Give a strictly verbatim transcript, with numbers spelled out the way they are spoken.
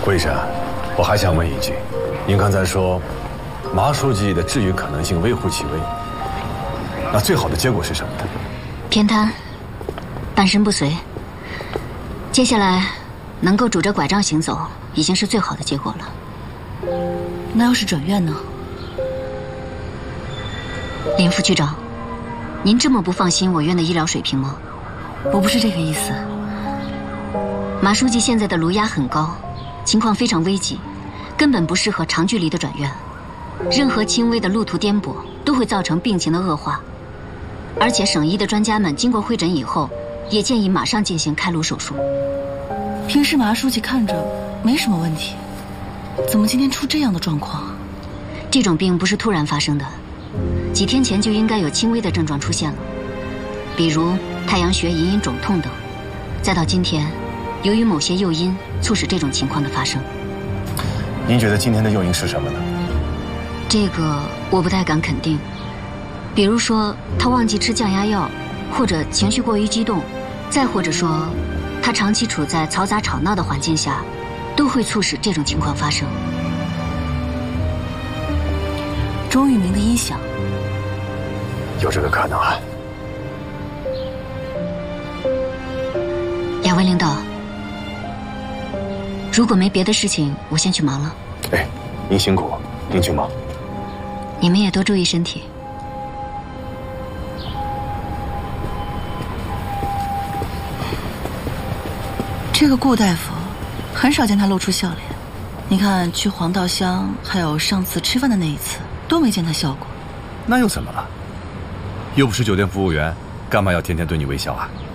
顾医生，我还想问一句，您刚才说麻书记的治愈可能性微乎其微，那最好的结果是什么呢？ 偏瘫，半身不遂。接下来能够拄着拐杖行走，已经是最好的结果了。 那要是转院呢？ 林副区长，您这么不放心我院的医疗水平吗？ 我不是这个意思。 马书记现在的颅压很高，情况非常危急，根本不适合长距离的转院。任何轻微的路途颠簸都会造成病情的恶化。而且省医的专家们经过会诊以后，也建议马上进行开颅手术。 平时马书记看着没什么问题，怎么今天出这样的状况？ 这种病不是突然发生的，几天前就应该有轻微的症状出现了，比如太阳穴隐隐肿痛等。再到今天，由于某些诱因促使这种情况的发生。 您觉得今天的诱因是什么呢？ 这个我不太敢肯定。比如说他忘记吃降压药，或者情绪过于激动，再或者说他长期处在嘈杂吵闹的环境下，都会促使这种情况发生。 钟玉明的音响， 有这个可能啊。 两位领导，如果没别的事情，我先去忙了。 哎，您辛苦，您去忙。 你们也多注意身体。 这个顾大夫很少见他露出笑脸，你看去黄稻乡，还有上次吃饭的那一次，都没见他笑过。 那又怎么了？又不是酒店服务员，干嘛要天天对你微笑啊？